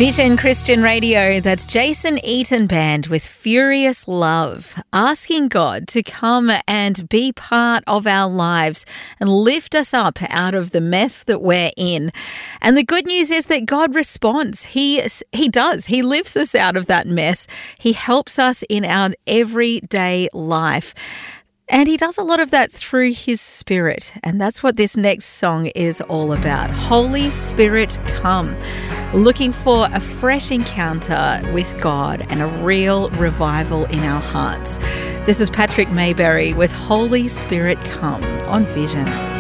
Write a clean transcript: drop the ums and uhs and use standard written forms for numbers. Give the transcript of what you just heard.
Vision Christian Radio, that's Jason Eaton Band with Furious Love, asking God to come and be part of our lives and lift us up out of the mess that we're in. And the good news is that God responds. He does. He lifts us out of that mess. He helps us in our everyday life. And he does a lot of that through his Spirit. And that's what this next song is all about. Holy Spirit, come. Looking for a fresh encounter with God and a real revival in our hearts. This is Patrick Mayberry with Holy Spirit, come on Vision.